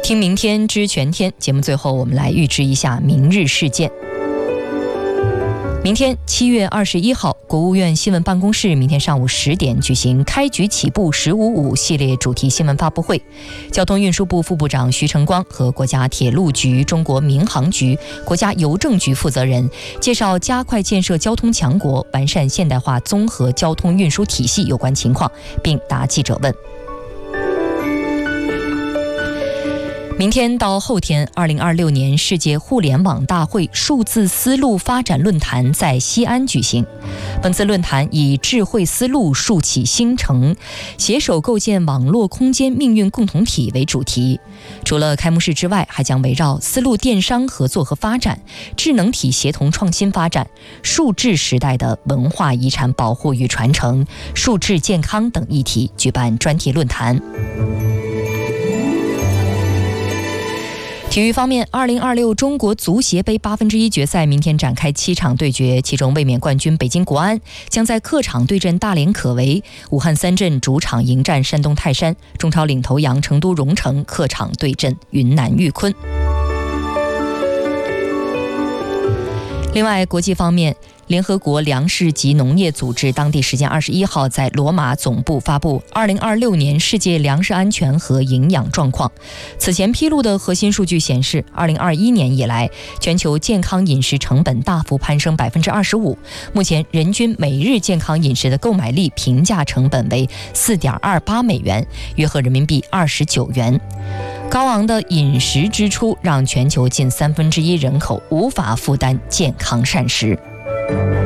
听明天知全天，节目最后我们来预知一下明日事件。明天7月21号，国务院新闻办公室明天上午10点举行开局起步“1055”系列主题新闻发布会。交通运输部副部长徐成光和国家铁路局、中国民航局、国家邮政局负责人介绍加快建设交通强国、完善现代化综合交通运输体系有关情况，并答记者问。明天到后天，2026年世界互联网大会数字丝路发展论坛在西安举行。本次论坛以智慧丝路竖起新城，携手构建网络空间命运共同体为主题。除了开幕式之外，还将围绕丝路电商合作和发展、智能体协同创新发展、数字时代的文化遗产保护与传承、数字健康等议题举办专题论坛。体育方面，2026中国足协杯1/8决赛明天展开7场对决，其中卫冕冠军北京国安将在客场对阵大连可为，武汉三镇主场迎战山东泰山，中超领头羊成都蓉城客场对阵云南玉坤。另外，国际方面，联合国粮食及农业组织当地时间21号在罗马总部发布2026年世界粮食安全和营养状况。此前披露的核心数据显示，2021年以来，全球健康饮食成本大幅攀升25%，目前人均每日健康饮食的购买力平价成本为4.28美元，约合人民币29元。高昂的饮食支出让全球近1/3人口无法负担健康膳食。